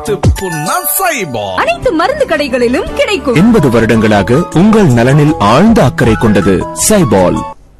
அனைத்து மருந்து கடைகளிலும் கிடைக்கும். 80 வருடங்களாக உங்கள் நலனில் ஆழ்ந்த அக்கறை கொண்டது சைபால்.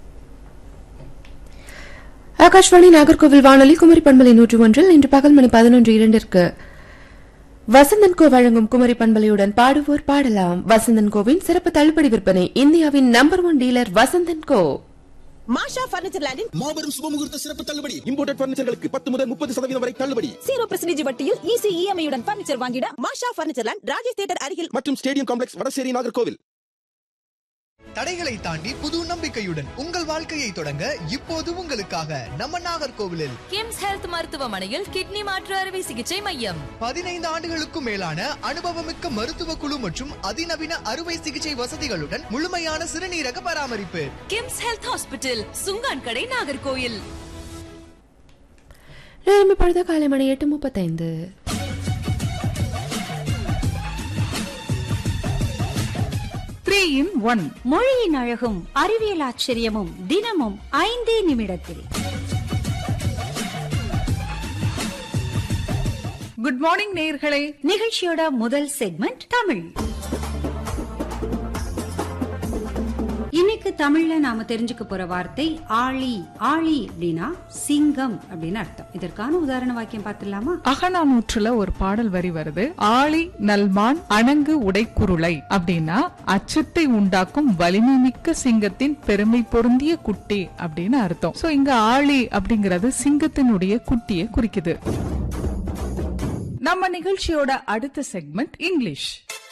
ஆகாஷ்வாணி நாகர்கோவில் வானொலி குமரி பண்பலை 101 இன்று பகல் மணி 11:02 வசந்தன் கோ வழங்கும் குமரி பண்பலையுடன் பாடுவோர் பாடலாம். வசந்தன் கோவின் சிறப்பு தள்ளுபடி விற்பனை. இந்தியாவின் நம்பர் 1 டீலர் வசந்தன் கோ. மாஷா பர்னிச்சர் லேண்டில் மாபெரும் சுபமுகூர்த்த சிறப்பு தள்ளுபடி. இம்போர்ட்டட் பர்னிச்சர்களுக்கு 10 முதல் 30% வரை தள்ளுபடி. 0% வட்டியில் ஈஸி இஎம்ஐ உடன் பர்னிச்சர் வாங்கிட மாஷா பர்னிச்சர் லேண்ட், ராஜேஷ் தியேட்டர் அருகில் மற்றும் ஸ்டேடியம் காம்ப்ளெக்ஸ், வடசேரி, நாகர்கோவில். தடைகளை தாண்டி புது நம்பிக்கையுடன் உங்கள் வாழ்க்கையை தொடங்க இப்போது உங்களுக்காக நம்ம நாகர்கோவிலில் கிம்ஸ் ஹெல்த் மருத்துவமனையில் கிட்னி மாற்று அறுவை சிகிச்சை மையம். 15 ஆண்டுகளுக்கும் மேலான அனுபவமிக்க மருத்துவ குழு மற்றும் அதிநவீன அறுவை சிகிச்சை வசதிகளுடன் முழுமையான சிறுநீரக பராமரிப்பு. கிம்ஸ் ஹெல்த் ஹாஸ்பிட்டல், சுங்கான் கடை, நாகர்கோயில். இப்பொழுது காலை மணி 8:35. மொழியின் அழகும் அறிவியல் ஆச்சரியமும் தினமும் 5 நிமிடத்தில். குட் மார்னிங் நேயர்களே. நிகழ்ச்சியோட முதல் செக்மெண்ட் தமிழ். இன்னைக்கு தமிழ்ல நாம தெரிஞ்சுக்க போற வார்த்தை ஆழி. ஆழி அப்படின்னா சிங்கம் அப்படின்னு அர்த்தம். இதற்கான உதாரண வாக்கியம் பார்த்துடலாமா? அகநானூற்றுல ஒரு பாடல் வரி வருது. ஆழி நல்மான் அணங்கு உடைக்குருளை அப்படின்னா அச்சத்தை உண்டாக்கும் வலிமை மிக்க சிங்கத்தின் பெருமை பொருந்திய குட்டி அப்படின்னு அர்த்தம். சோ இங்க ஆழி அப்படிங்கறது சிங்கத்தினுடைய குட்டியை குறிக்குது. நம்ம நிகழ்ச்சியோட அடுத்த செக்மெண்ட் இங்கிலீஷ்.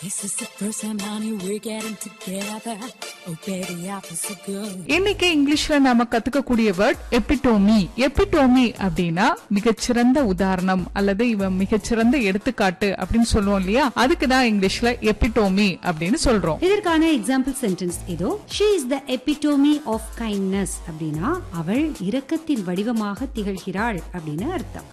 இன்னைக்கு இங்கிலீஷ்ல நாம கத்துக்கக்கூடிய வேர்ட் எபிட்டோமி. எபிட்டோமி அப்படின்னா மிகச்சிறந்த உதாரணம் அல்லது இவன் மிகச்சிறந்த எடுத்துக்காட்டு அப்படின்னு சொல்லுவோம் இல்லையா, அதுக்குதான் இங்கிலீஷ்ல எபிட்டோமி அப்படின்னு சொல்றோம். இதற்கான எக்ஸாம்பிள் சென்டென்ஸ் இதோ. She is the epitome of kindness அப்படின்னா அவள் இரக்கத்தின் வடிவமாக திகழ்கிறாள் அப்படின்னு அர்த்தம்.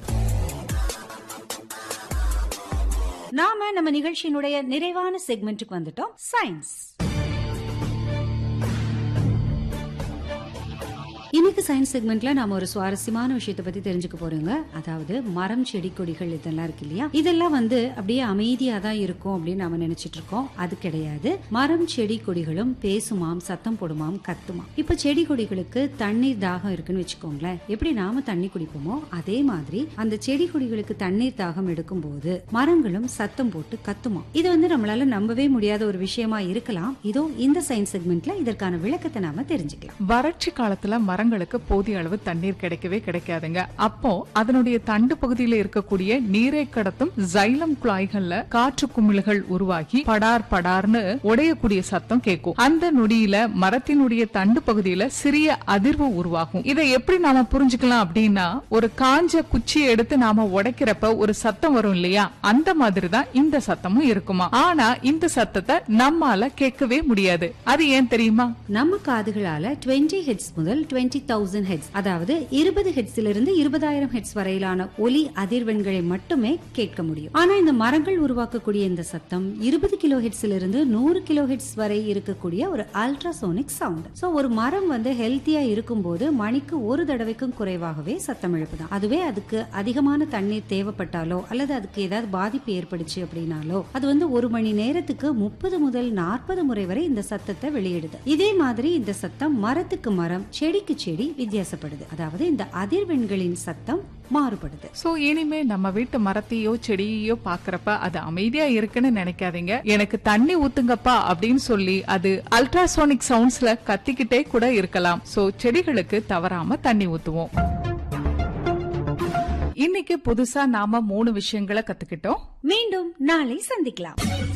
நாம நம்ம நிகழ்ச்சியினுடைய நிறைவான செக்மெண்ட்டுக்கு வந்துட்டோம், சயின்ஸ். இன்னைக்கு சயின்ஸ் செக்மெண்ட்ல நாம ஒரு சுவாரஸ்யமான விஷயத்தை பத்தி தெரிஞ்சுக்க போறோங்க. அதாவது மரம், செடி, கொடிகள் இதெல்லாம் இருக்கு இல்லையா, இதெல்லாம் அப்படியே அமைதியா தான் இருக்கும் அப்படின்னு நாம நினைச்சிட்டு இருக்கோம். அது கிடையாது. மரம், செடி, கொடிகளும் பேசுமாம், சத்தம் போடுமாம், கத்துமாம். இப்ப செடி கொடிகளுக்கு தண்ணீர் தாகம் இருக்குன்னு வச்சுக்கோங்களேன். எப்படி நாம தண்ணி குடிப்போமோ அதே மாதிரி அந்த செடி கொடிகளுக்கு தண்ணீர் தாகம் எடுக்கும் போது மரங்களும் சத்தம் போட்டு கத்துமா. இது நம்மளால நம்பவே முடியாத ஒரு விஷயமா இருக்கலாம். இதோ இந்த சயின்ஸ் செக்மெண்ட்ல இதற்கான விளக்கத்தை நாம தெரிஞ்சுக்கலாம். வறட்சி காலத்துல மரங்களுக்கு போதிய அளவு தண்ணீர் கிடைக்கவே கிடைக்காதுங்க. அப்போ அதனுடைய தண்டு பகுதியில இருக்கக்கூடிய நீரை கடத்தும் ஜைலம் குழாய்கள்ல காற்று குமிழ்கள் உருவாகி படார் படார்னு உடையக்கூடிய சத்தம் கேட்கும். அந்த நொடியில மரத்தினுடைய தண்டு பகுதியில சிறிய அதிர்வு உருவாகும். இதை எப்படி நாம புரிஞ்சுக்கலாம் அப்படின்னா, ஒரு காஞ்ச குச்சியை எடுத்து நாம உடைக்கிறப்ப ஒரு சத்தம் வரும் இல்லையா, அந்த மாதிரிதான் இந்த சத்தமும் இருக்குமா. ஆனா இந்த சத்தத்தை நம்மால கேட்கவே முடியாது. அது ஏன் தெரியுமா? நம்ம காதுகளால 20 ஹெர்ட்ஸ் முதல் 20,000 ஹெர்ட்ஸ், அதாவது 20 ஹெர்ட்ஸ்ல இருந்து 20,000 ஹெர்ட்ஸ் வரையிலான ஒலி அதிர்வெண்களை மட்டுமே கேட்க முடியும். ஆனா இந்த மரங்கள் உருவாக்கக்கூடிய இந்த சத்தம் 20 கிலோ ஹெர்ட்ஸ்ல இருந்து 100 கிலோ ஹெர்ட்ஸ் வரை இருக்கக்கூடிய ஒரு அல்ட்ராசோனிக் சவுண்ட். சோ ஒரு மரம் ஹெல்த்தியா இருக்கும் போது மணிக்கு ஒரு தடவைக்கும் குறைவாகவே சத்தம் எழுப்புதான். அதுவே அதுக்கு அதிகமான தண்ணீர் தேவைப்பட்டாலோ அல்லது அதுக்கு ஏதாவது பாதிப்பு ஏற்படுச்சு அப்படின்னாலோ அது ஒரு மணி நேரத்துக்கு 30 முதல் 40 முறை வரை இந்த சத்தத்தை வெளியிடுது. இதே மாதிரி இந்த சத்தம் மரத்துக்கு மரம், செடிக்கு செடி வித்தியாசப்படுது. அதாவது இந்த அதிர்வெண்களின் சத்தம் மாறுபடுது. சோ இனிமே நம்ம வீட்டு மரத்தையோ செடியோ பாக்குறப்ப அது அமைதியா இருக்குன்னு நினைக்காதீங்க. எனக்கு தண்ணி ஊத்துங்கப்பா அப்படின்னு சொல்லி அது அல்ட்ராசோனிக் சவுண்ட்ஸ்ல கத்திக்கிட்டே கூட இருக்கலாம். சோ செடிகளுக்கு தவறாம தண்ணி ஊத்துவோம். இன்னைக்கு புதுசா நாம 3 விஷயங்களை கத்துக்கிட்டோம். மீண்டும் நாளை சந்திக்கலாம்.